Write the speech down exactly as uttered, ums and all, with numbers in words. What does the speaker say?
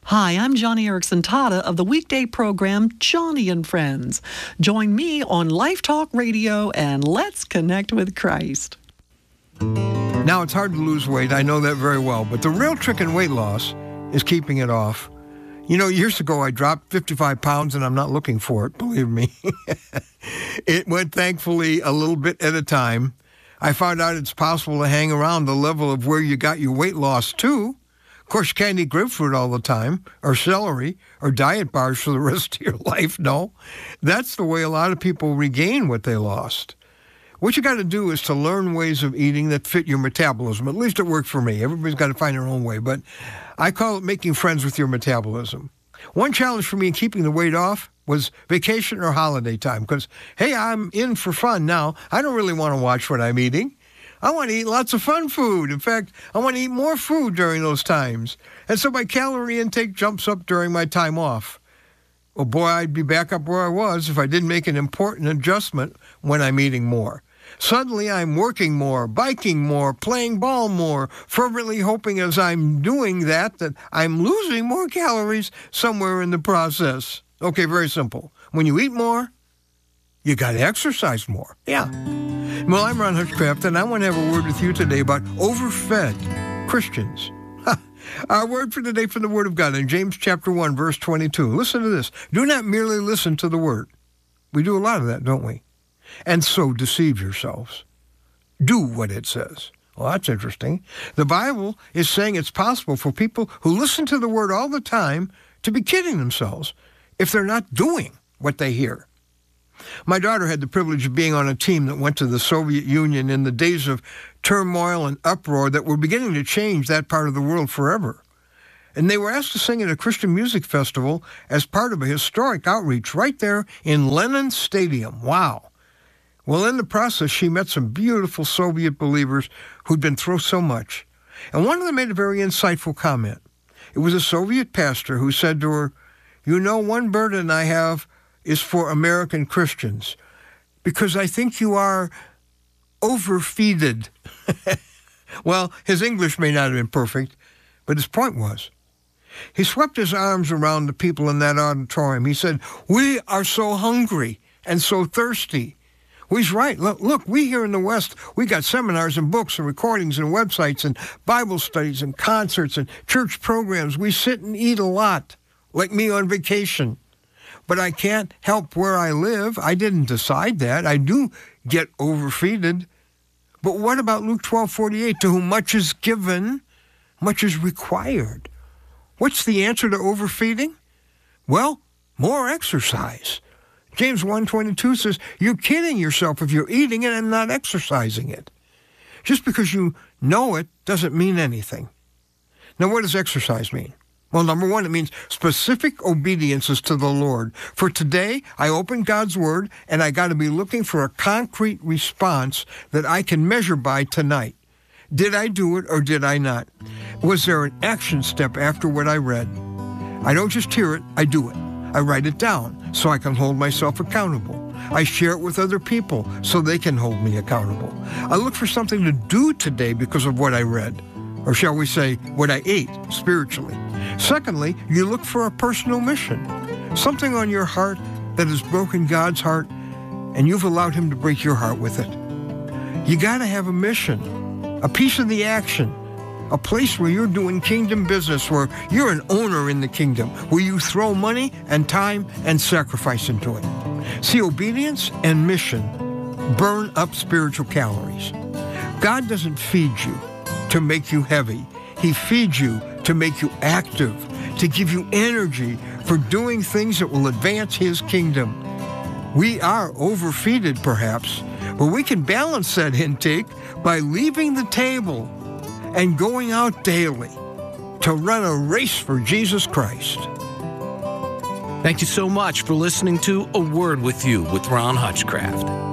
Hi, I'm Johnny Erickson Tata of the weekday program Johnny and Friends. Join me on Life Talk Radio and let's connect with Christ. Now, it's hard to lose weight. I know that very well. But the real trick in weight loss is keeping it off. You know, years ago, I dropped fifty-five pounds, and I'm not looking for it, believe me. It went, thankfully, a little bit at a time. I found out it's possible to hang around the level of where you got your weight loss to. Of course, you can't eat grapefruit all the time, or celery, or diet bars for the rest of your life. No, that's the way a lot of people regain what they lost. What you got to do is to learn ways of eating that fit your metabolism. At least it worked for me. Everybody's got to find their own way, but I call it making friends with your metabolism. One challenge for me in keeping the weight off was vacation or holiday time, because, hey, I'm in for fun now. I don't really want to watch what I'm eating. I want to eat lots of fun food. In fact, I want to eat more food during those times. And so my calorie intake jumps up during my time off. Well, boy, I'd be back up where I was if I didn't make an important adjustment when I'm eating more. Suddenly, I'm working more, biking more, playing ball more, fervently hoping as I'm doing that that I'm losing more calories somewhere in the process. Okay, very simple. When you eat more, you got to exercise more. Yeah. Well, I'm Ron Hutchcraft, and I want to have a word with you today about overfed Christians. Our word for today from the Word of God in James chapter one, verse twenty-two. Listen to this. Do not merely listen to the Word. We do a lot of that, don't we? And so deceive yourselves. Do what it says. Well, that's interesting. The Bible is saying it's possible for people who listen to the Word all the time to be kidding themselves if they're not doing what they hear. My daughter had the privilege of being on a team that went to the Soviet Union in the days of turmoil and uproar that were beginning to change that part of the world forever. And they were asked to sing at a Christian music festival as part of a historic outreach right there in Lenin Stadium. Wow. Well, in the process, she met some beautiful Soviet believers who'd been through so much. And one of them made a very insightful comment. It was a Soviet pastor who said to her, "You know, one burden I have is for American Christians, because I think you are overfeeded." Well, his English may not have been perfect, but his point was. He swept his arms around the people in that auditorium. He said, "We are so hungry and so thirsty." Well, he's right. Look, look, we here in the West, we got seminars and books and recordings and websites and Bible studies and concerts and church programs. We sit and eat a lot, like me on vacation. But I can't help where I live. I didn't decide that. I do get overfeeded. But what about Luke twelve forty-eight? To whom much is given, much is required. What's the answer to overfeeding? Well, more exercise. James one twenty-two says, you're kidding yourself if you're eating it and not exercising it. Just because you know it doesn't mean anything. Now, what does exercise mean? Well, number one, it means specific obediences to the Lord. For today, I opened God's Word, and I got to be looking for a concrete response that I can measure by tonight. Did I do it or did I not? Was there an action step after what I read? I don't just hear it, I do it. I write it down so I can hold myself accountable. I share it with other people so they can hold me accountable. I look for something to do today because of what I read, or shall we say, what I ate spiritually. Secondly, you look for a personal mission, something on your heart that has broken God's heart, and you've allowed Him to break your heart with it. You got to have a mission, a piece of the action, a place where you're doing kingdom business, where you're an owner in the kingdom, where you throw money and time and sacrifice into it. See, obedience and mission burn up spiritual calories. God doesn't feed you to make you heavy. He feeds you to make you active, to give you energy for doing things that will advance His kingdom. We are overfeeded, perhaps, but we can balance that intake by leaving the table and going out daily to run a race for Jesus Christ. Thank you so much for listening to A Word with You with Ron Hutchcraft.